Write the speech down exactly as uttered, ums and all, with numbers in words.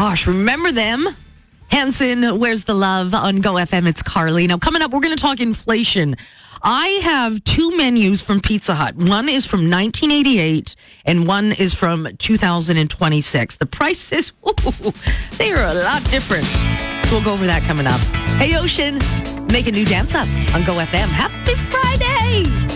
Gosh, remember them? Hanson, Where's the Love on Go F M. It's Carly. Now, coming up, we're going to talk inflation. I have two menus from Pizza Hut. One is from nineteen eighty-eight and one is from two thousand twenty-six. The prices, ooh, they are a lot different. We'll go over that coming up. Hey, Ocean, make a new dance up on Go F M. Happy Friday!